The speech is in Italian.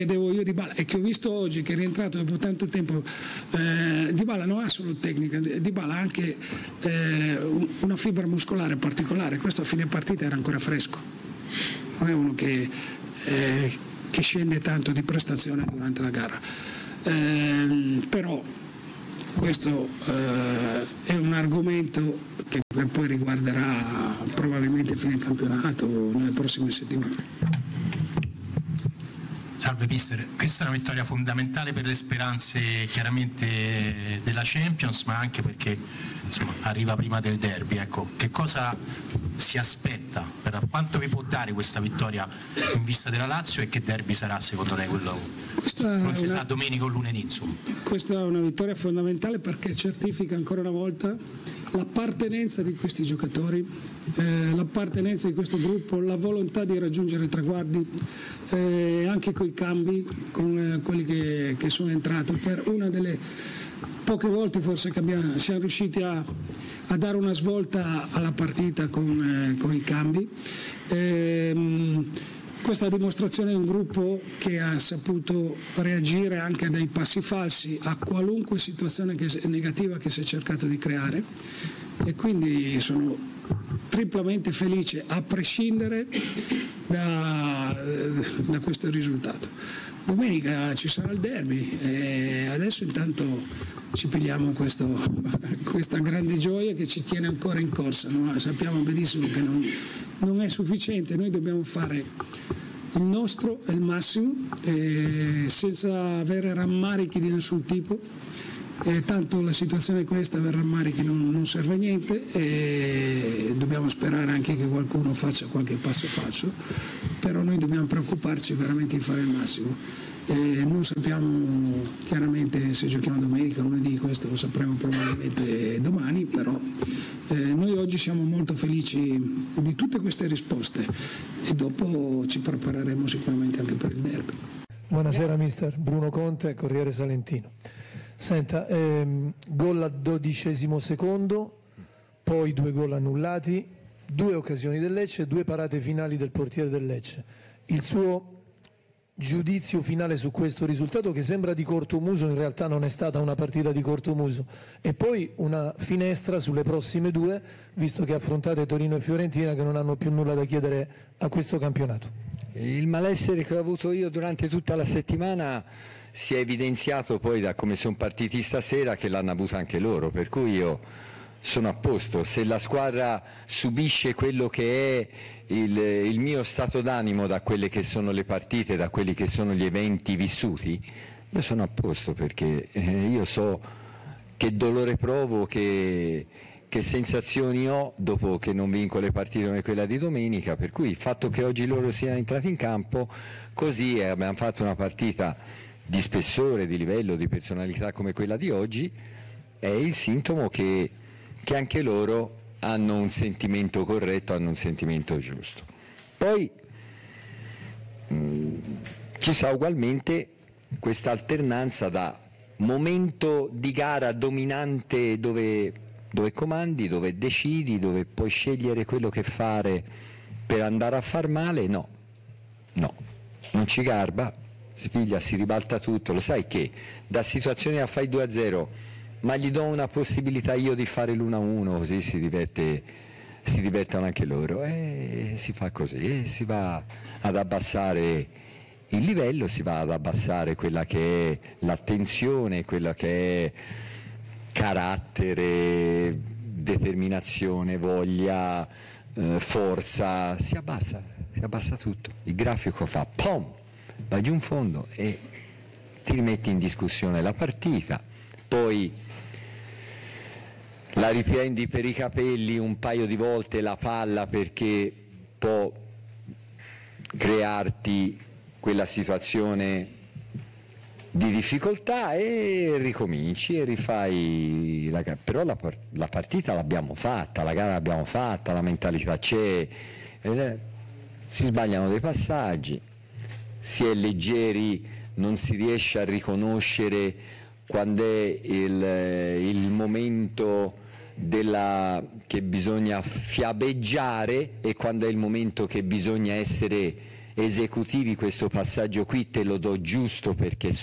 vedevo io Dybala e che ho visto oggi che è rientrato dopo tanto tempo, Dybala non ha solo tecnica, Dybala ha anche una fibra muscolare particolare. Questo a fine partita era ancora fresco, non è uno che scende tanto di prestazione durante la gara, però questo è un argomento che poi riguarderà probabilmente fine campionato nelle prossime settimane. Salve mister, questa è una vittoria fondamentale per le speranze chiaramente della Champions, ma anche perché insomma, arriva prima del derby. Ecco, che cosa si aspetta? Quanto vi può dare questa vittoria in vista della Lazio e che derby sarà secondo lei quello? Non si sa, domenica o lunedì insomma. Questa è una vittoria fondamentale perché certifica ancora una volta l'appartenenza di questi giocatori, l'appartenenza di questo gruppo, la volontà di raggiungere i traguardi, anche coi cambi, con quelli che sono entrati. Per una delle poche volte forse che siamo riusciti a dare una svolta alla partita con i cambi. Questa è la dimostrazione di un gruppo che ha saputo reagire anche a dei passi falsi, a qualunque situazione negativa che si è cercato di creare, e quindi sono triplamente felice a prescindere da questo risultato. Domenica ci sarà il derby e adesso intanto ci pigliamo questa grande gioia che ci tiene ancora in corsa, no? Sappiamo benissimo che non è sufficiente, noi dobbiamo fare il nostro è il massimo, senza avere rammarichi di nessun tipo, tanto la situazione è questa, avere rammarichi non serve a niente, e dobbiamo sperare anche che qualcuno faccia qualche passo falso, però noi dobbiamo preoccuparci veramente di fare il massimo. Non sappiamo chiaramente se giochiamo domenica o lunedì, questo lo sapremo probabilmente domani, però noi oggi siamo molto felici di tutte queste risposte e dopo ci prepareremo sicuramente anche per il derby. Buonasera mister, Bruno Conte, Corriere Salentino. Senta, gol al 12° secondo, poi 2 gol annullati, 2 occasioni del Lecce, 2 parate finali del portiere del Lecce. Il suo giudizio finale su questo risultato, che sembra di cortomuso, in realtà non è stata una partita di cortomuso, e poi una finestra sulle prossime 2, visto che affrontate Torino e Fiorentina, che non hanno più nulla da chiedere a questo campionato. Il malessere che ho avuto io durante tutta la settimana si è evidenziato poi da come sono partiti stasera, che l'hanno avuto anche loro, per cui io sono a posto. Se la squadra subisce quello che è il mio stato d'animo da quelle che sono le partite, da quelli che sono gli eventi vissuti, io sono a posto, perché io so che dolore provo, che sensazioni ho dopo che non vinco le partite come quella di domenica, per cui il fatto che oggi loro siano entrati in campo così e abbiamo fatto una partita di spessore, di livello, di personalità come quella di oggi, è il sintomo che anche loro hanno un sentimento corretto, hanno un sentimento giusto. Poi ci sarà ugualmente questa alternanza da momento di gara dominante dove comandi, dove decidi, dove puoi scegliere quello che fare per andare a far male. No, non ci garba, si piglia, si ribalta tutto. Lo sai che da situazioni a fai 2-0, ma gli do una possibilità io di fare l'1-1, così si divertono anche loro, e si fa così, si va ad abbassare il livello, si va ad abbassare quella che è l'attenzione, quella che è carattere, determinazione, voglia, forza, si abbassa tutto. Il grafico fa pom, vai giù in fondo e ti rimetti in discussione la partita, poi la riprendi per i capelli un paio di volte la palla, perché può crearti quella situazione di difficoltà, e ricominci e rifai però la partita l'abbiamo fatta, la gara l'abbiamo fatta, la mentalità c'è, si sbagliano dei passaggi, si è leggeri, non si riesce a riconoscere quando è il momento che bisogna fiabeggiare e quando è il momento che bisogna essere esecutivi questo passaggio qui te lo do giusto perché